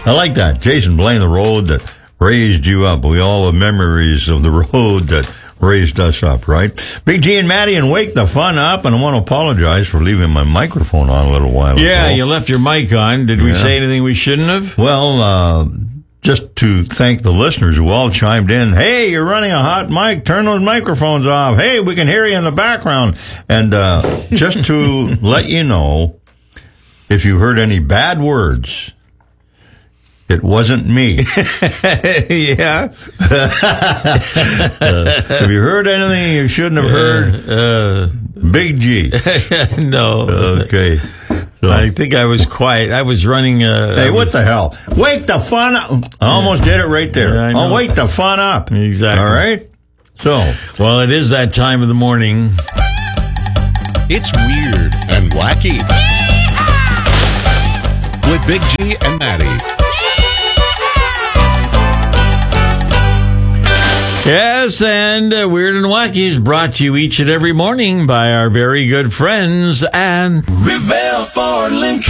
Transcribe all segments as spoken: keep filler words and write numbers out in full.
I like that. Jason Blaine, the road that raised you up. We all have memories of the road that raised us up, right? Big G and Maddie and Wake the Fun Up, and I want to apologize for leaving my microphone on a little while yeah, ago. Yeah, you left your mic on. Did we yeah. say anything we shouldn't have? Well, uh, just to thank the listeners who all chimed in. Hey, you're running a hot mic. Turn those microphones off. Hey, we can hear you in the background. And uh, just to let you know, if you heard any bad words, it wasn't me. yeah. uh, have you heard anything you shouldn't have heard? Uh, Big G. No. Okay. So, I think I was quiet. I was running. Uh, hey, was, what the hell? Wake the fun up. I almost did it right there. Yeah, I'll wake the fun up. Exactly. All right? So. Well, it is that time of the morning. It's weird and wacky. With Big G and Maddie. Yes, and uh, Weird and Wacky is brought to you each and every morning by our very good friends and Revell Ford Lincoln.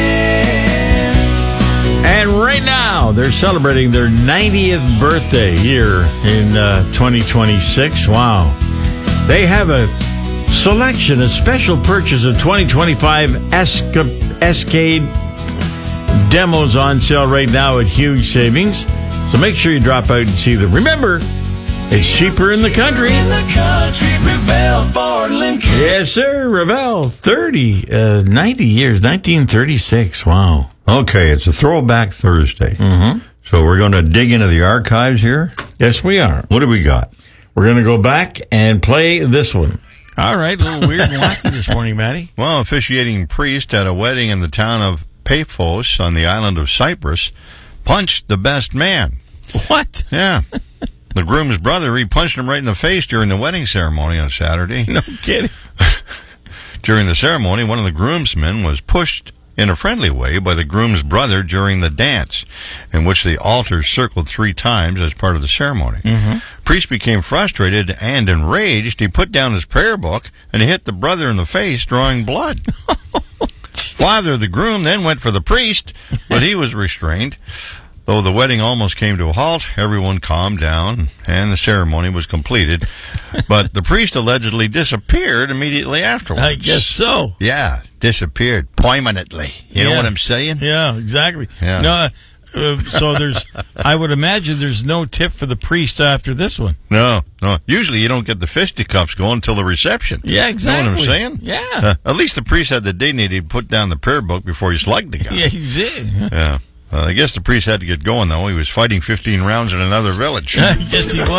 And right now, they're celebrating their ninetieth birthday here in uh, twenty twenty-six. Wow. They have a selection, a special purchase of twenty twenty-five Esca- Escade demos on sale right now at huge savings. So make sure you drop out and see them. Remember, it's cheaper in the country. In the country, Revell Ford Lincoln. Yes, sir. Revell, thirty, uh, ninety years, nineteen thirty-six. Wow. Okay, it's a Throwback Thursday. Mm-hmm. So we're going to dig into the archives here. Yes, we are. What do we got? We're going to go back and play this one. All right, a little weird and wacky this morning, Matty. Well, officiating priest at a wedding in the town of Paphos on the island of Cyprus punched the best man. What? Yeah. The groom's brother, he punched him right in the face during the wedding ceremony on Saturday. No kidding. During the ceremony, one of the groomsmen was pushed in a friendly way by the groom's brother during the dance, in which the altar circled three times as part of the ceremony. Mm-hmm. Priest became frustrated and enraged. He put down his prayer book and he hit the brother in the face, drawing blood. Father of the groom then went for the priest, but he was restrained. Though the wedding almost came to a halt, everyone calmed down, and the ceremony was completed. But the priest allegedly disappeared immediately afterwards. I guess so. Yeah, disappeared permanently. You yeah. know what I'm saying? Yeah, exactly. Yeah. No, uh, so there's, I would imagine there's no tip for the priest after this one. No, no. Usually you don't get the fisticuffs going until the reception. Yeah, exactly. You know what I'm saying? Yeah. Uh, at least the priest had the dignity to put down the prayer book before he slugged the guy. Yeah, he did. Yeah. Uh, I guess the priest had to get going, though. He was fighting fifteen rounds in another village. Yes, he was.